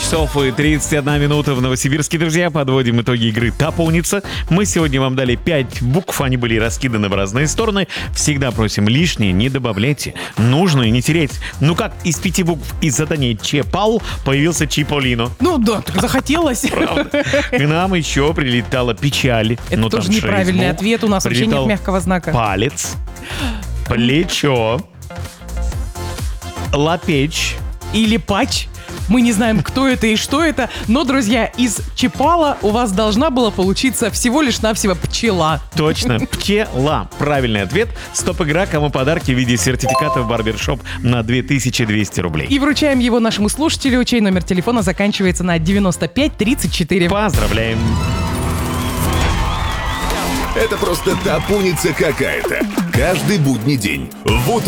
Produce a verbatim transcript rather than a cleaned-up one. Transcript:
часов и тридцать одна минута в Новосибирске, друзья. Подводим итоги игры «Тапуница». Мы сегодня вам дали пять букв, они были раскиданы в разные стороны. Всегда просим лишнее не добавляйте, нужное не терять. Ну как из пяти букв из задания Чепал появился Чиполлино? Ну да, так захотелось. Правда. К нам еще прилетала печаль. Это но тоже там неправильный шесть букв. ответ, у нас вообще нет Прилетал мягкого знака. Палец, плечо, лапечь. Или пач. Мы не знаем, кто это и что это, но, друзья, из Чепала у вас должна была получиться всего лишь навсего пчела. Точно, пчела. Правильный ответ. Стоп-игра, кому подарки в виде сертификата в барбершоп на две тысячи двести рублей. И вручаем его нашему слушателю, чей номер телефона заканчивается на девяносто пять тридцать четыре. Поздравляем. Это просто тапуница какая-то. Каждый будний день в утро.